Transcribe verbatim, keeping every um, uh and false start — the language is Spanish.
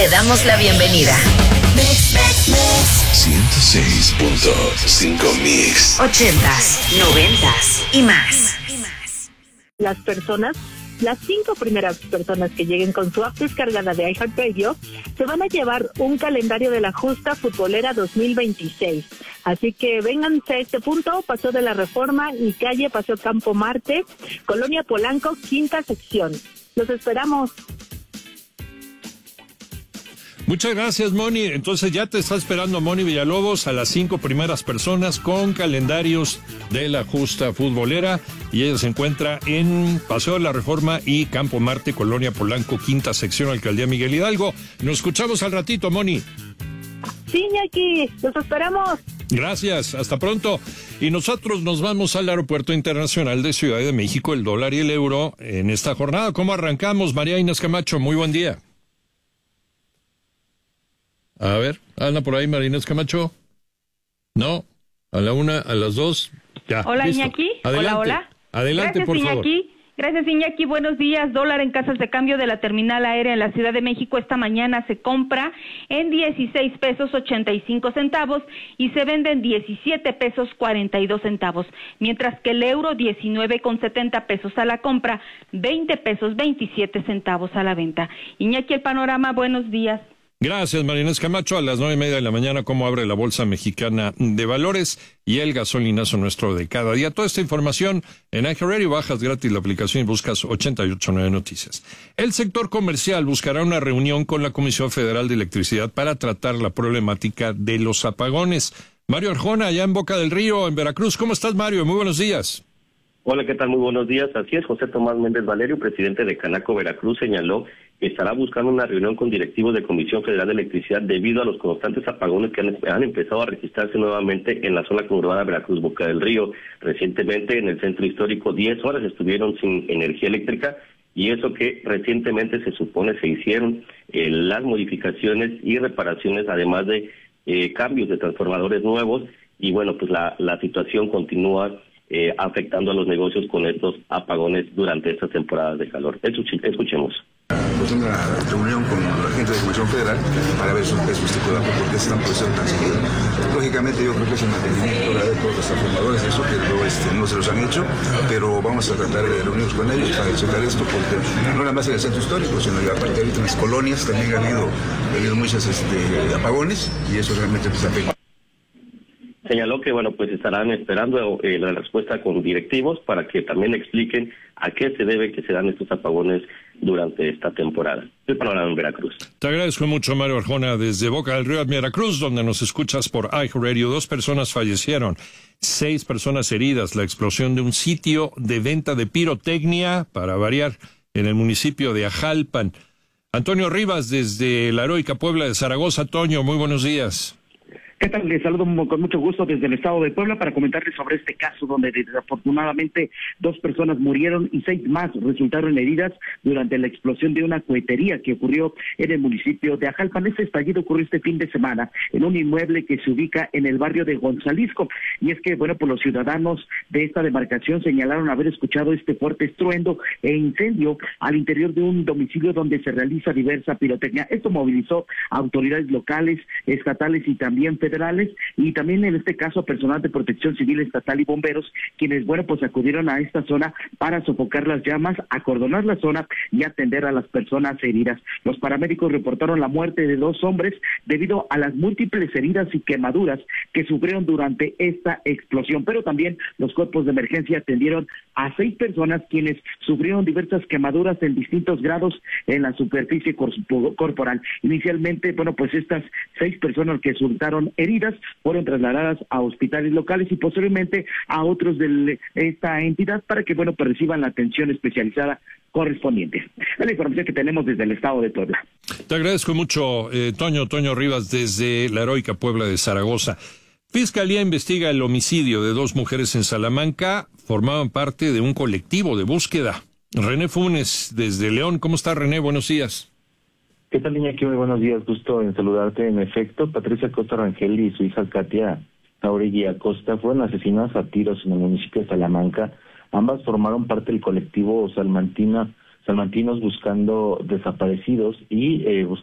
damos la bienvenida. ciento seis punto cinco Mix. Ochentas, noventas y más. Las personas, las cinco primeras personas que lleguen con su app descargada de iHeartRadio se van a llevar un calendario de la justa futbolera dos mil veintiséis. Así que vénganse a este punto, Paseo de la Reforma y calle Paseo Campo Marte, Colonia Polanco, quinta sección. Los esperamos. Muchas gracias, Moni. Entonces ya te está esperando Moni Villalobos a las cinco primeras personas con calendarios de la justa futbolera, y ella se encuentra en Paseo de la Reforma y Campo Marte, Colonia Polanco, quinta sección, Alcaldía Miguel Hidalgo. Nos escuchamos al ratito, Moni. Sí, Iñaki, los esperamos. Gracias, hasta pronto. Y nosotros nos vamos al Aeropuerto Internacional de Ciudad de México, el dólar y el euro en esta jornada. ¿Cómo arrancamos, María Inés Camacho? Muy buen día. A ver, anda por ahí María Inés Camacho. No, a la una, a las dos, ya. Hola, listo. Iñaki. Adelante. Hola, hola. Adelante, Gracias, por favor. Iñaki. Gracias, Iñaki. Buenos días. Dólar en casas de cambio de la terminal aérea en la Ciudad de México esta mañana se compra en dieciséis pesos ochenta y cinco centavos y se vende en diecisiete pesos cuarenta y dos centavos, mientras que el euro diecinueve con setenta pesos a la compra, veinte pesos veintisiete centavos a la venta. Iñaki, el panorama, buenos días. Gracias, María Inés Camacho. A las nueve y media de la mañana, cómo abre la Bolsa Mexicana de Valores y el gasolinazo nuestro de cada día. Toda esta información en iHeartRadio, bajas gratis la aplicación y buscas ochenta y ocho nueve Noticias. El sector comercial buscará una reunión con la Comisión Federal de Electricidad para tratar la problemática de los apagones. Mario Arjona, allá en Boca del Río, en Veracruz. ¿Cómo estás, Mario? Muy buenos días. Hola, ¿qué tal? Muy buenos días. Así es, José Tomás Méndez Valerio, presidente de Canaco Veracruz, señaló que estará buscando una reunión con directivos de Comisión Federal de Electricidad debido a los constantes apagones que han, han empezado a registrarse nuevamente en la zona conurbada Veracruz, Boca del Río. Recientemente en el centro histórico diez horas estuvieron sin energía eléctrica, y eso que recientemente se supone se hicieron eh, las modificaciones y reparaciones, además de eh, cambios de transformadores nuevos, y bueno, pues la, la situación continúa Eh, afectando a los negocios con estos apagones durante estas temporadas de calor. Escuchemos. Pues una reunión con la gente de la Comisión Federal para ver esos, esos tipos de datos, por qué se están procesando tan seguido. Lógicamente yo creo que es el mantenimiento de todos los transformadores, eso que no, este, no se los han hecho, pero vamos a tratar de reunirnos con ellos para checar esto, porque no nada más en el centro histórico, sino que aparte ahorita en las colonias también ha habido, ha habido muchos este, apagones, y eso realmente pues afecta. Señaló que, bueno, pues estarán esperando eh, la respuesta con directivos para que también expliquen a qué se debe que se dan estos apagones durante esta temporada. El panorama en Veracruz. Te agradezco mucho, Mario Arjona, desde Boca del Río, Veracruz, donde nos escuchas por iHeartRadio. Dos personas fallecieron, seis personas heridas. La explosión de un sitio de venta de pirotecnia, para variar, en el municipio de Ajalpan. Antonio Rivas, desde la heroica Puebla de Zaragoza. Toño, muy buenos días. ¿Qué tal? Les saludo con mucho gusto desde el estado de Puebla para comentarles sobre este caso donde desafortunadamente dos personas murieron y seis más resultaron heridas durante la explosión de una cohetería que ocurrió en el municipio de Ajalpan. Este estallido ocurrió este fin de semana en un inmueble que se ubica en el barrio de Gonzalisco. Y es que, bueno, pues los ciudadanos de esta demarcación señalaron haber escuchado este fuerte estruendo e incendio al interior de un domicilio donde se realiza diversa pirotecnia. Esto movilizó a autoridades locales, estatales y también federales. federales y también en este caso personal de protección civil estatal y bomberos, quienes, bueno, pues acudieron a esta zona para sofocar las llamas, acordonar la zona y atender a las personas heridas. Los paramédicos reportaron la muerte de dos hombres debido a las múltiples heridas y quemaduras que sufrieron durante esta explosión, pero también los cuerpos de emergencia atendieron a seis personas quienes sufrieron diversas quemaduras en distintos grados en la superficie corporal. Inicialmente, bueno, pues estas seis personas que resultaron heridas fueron trasladadas a hospitales locales y posteriormente a otros de esta entidad para que, bueno, pues reciban la atención especializada correspondiente. Es la información que tenemos desde el estado de Puebla. Te agradezco mucho, eh, Toño, Toño Rivas, desde la heroica Puebla de Zaragoza. Fiscalía investiga el homicidio de dos mujeres en Salamanca, formaban parte de un colectivo de búsqueda. René Funes, desde León. ¿Cómo está, René? Buenos días. ¿Qué tal, Iñaki? Muy buenos días, gusto en saludarte. En efecto, Patricia Costa Rangel y su hija Katia Jauregui Acosta fueron asesinadas a tiros en el municipio de Salamanca. Ambas formaron parte del colectivo Salmantina, Salmantinos Buscando Desaparecidos y eh,